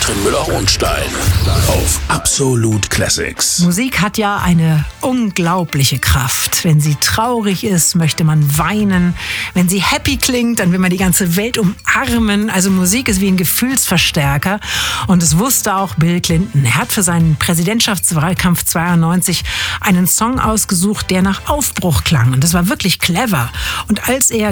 Katrin Müller-Hohenstein auf Absolut Classics. Musik hat ja eine unglaubliche Kraft. Wenn sie traurig ist, möchte man weinen. Wenn sie happy klingt, dann will man die ganze Welt umarmen. Also Musik ist wie ein Gefühlsverstärker. Und das wusste auch Bill Clinton. Er hat für seinen Präsidentschaftswahlkampf 92 einen Song ausgesucht, der nach Aufbruch klang. Und das war wirklich clever. Und als er